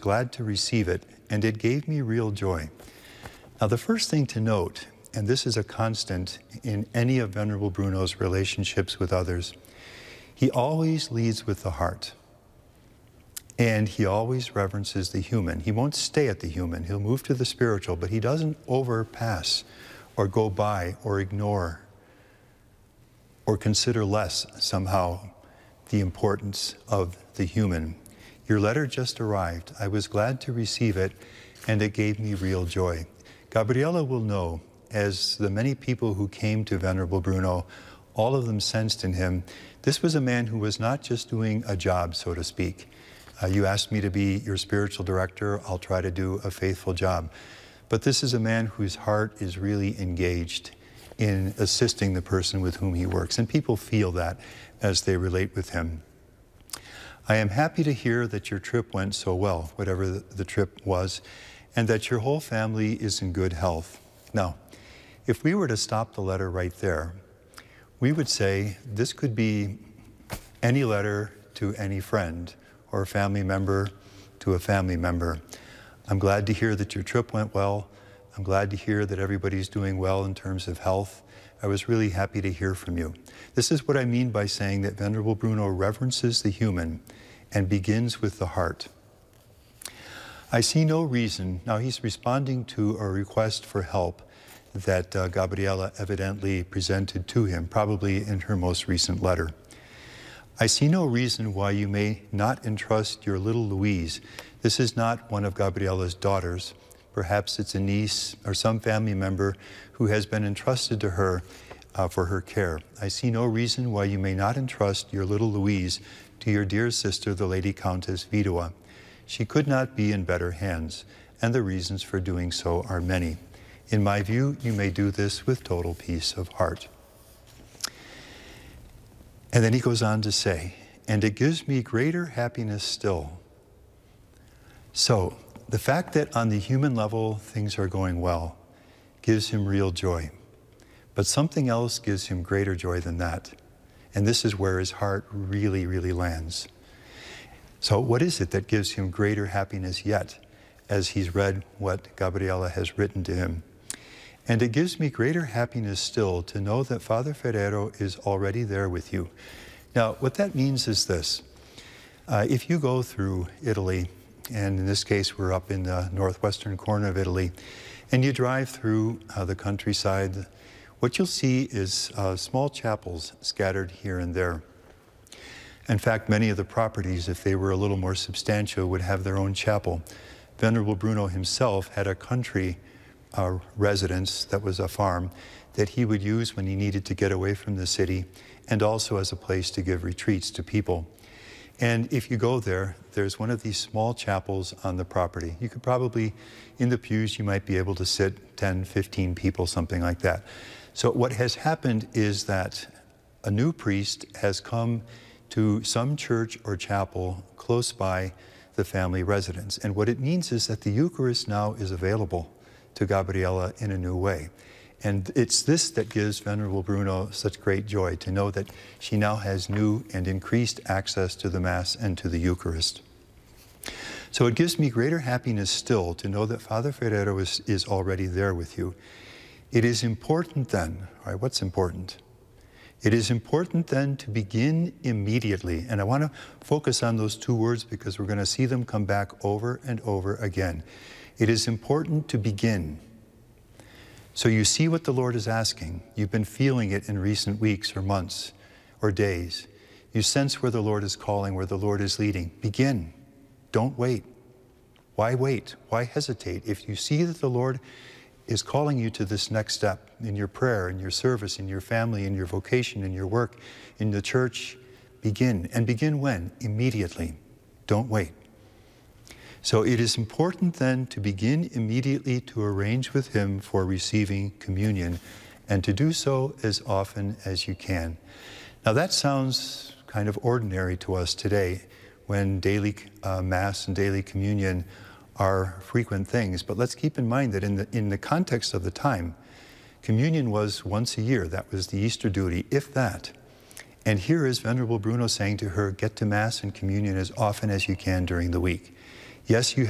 glad to receive it, and it gave me real joy. Now, the first thing to note, and this is a constant in any of Venerable Bruno's relationships with others, he always leads with the heart. And he always reverences the human. He won't stay at the human. He'll move to the spiritual, but he doesn't overpass or go by or ignore or consider less somehow the importance of the human. Your letter just arrived. I was glad to receive it, and it gave me real joy. Gabriela will know, as the many people who came to Venerable Bruno, all of them sensed in him, this was a man who was not just doing a job, so to speak. You asked me to be your spiritual director. I'll try to do a faithful job. But this is a man whose heart is really engaged in assisting the person with whom he works. And people feel that as they relate with him. I am happy to hear that your trip went so well, whatever the trip was, and that your whole family is in good health. Now, if we were to stop the letter right there, we would say this could be any letter to any friend, or a family member to a family member. I'm glad to hear that your trip went well. I'm glad to hear that everybody's doing well in terms of health. I was really happy to hear from you. This is what I mean by saying that Venerable Bruno reverences the human and begins with the heart. I see no reason, now he's responding to a request for help that Gabriela evidently presented to him, probably in her most recent letter. I see no reason why you may not entrust your little Louise. This is not one of Gabriela's daughters. Perhaps it's a niece or some family member who has been entrusted to her for her care. I see no reason why you may not entrust your little Louise to your dear sister, the Lady Countess Vidua. She could not be in better hands, and the reasons for doing so are many. In my view, you may do this with total peace of heart. And then he goes on to say, and it gives me greater happiness still. So, the fact that on the human level things are going well gives him real joy. But something else gives him greater joy than that. And this is where his heart really, really lands. So what is it that gives him greater happiness yet, as he's read what Gabriela has written to him? And it gives me greater happiness still to know that Father Ferrero is already there with you. Now, what that means is this. If you go through Italy, and in this case we're up in the northwestern corner of Italy, and you drive through the countryside, what you'll see is small chapels scattered here and there. In fact, many of the properties, if they were a little more substantial, would have their own chapel. Venerable Bruno himself had a country residence that was a farm that he would use when he needed to get away from the city, and also as a place to give retreats to people. And if you go there, there's one of these small chapels on the property. You could probably, in the pews, you might be able to sit 10, 15 people, something like that. So what has happened is that a new priest has come to some church or chapel close by the family residence. And what it means is that the Eucharist now is available to Gabriela in a new way. And it's this that gives Venerable Bruno such great joy, to know that she now has new and increased access to the Mass and to the Eucharist. So it gives me greater happiness still to know that Father Ferrero is already there with you. It is important then, all right, what's important? It is important then to begin immediately. And I want to focus on those two words because we're going to see them come back over and over again. It is important to begin. So you see what the Lord is asking. You've been feeling it in recent weeks or months or days. You sense where the Lord is calling, where the Lord is leading. Begin. Don't wait. Why wait? Why hesitate? If you see that the Lord is calling you to this next step in your prayer, in your service, in your family, in your vocation, in your work, in the church, begin. And begin when? Immediately. Don't wait. So it is important then to begin immediately to arrange with him for receiving communion, and to do so as often as you can. Now that sounds kind of ordinary to us today when daily Mass and daily communion are frequent things, but let's keep in mind that in the context of the time, communion was once a year. That was the Easter duty, if that. And here is Venerable Bruno saying to her, get to Mass and communion as often as you can during the week. Yes, you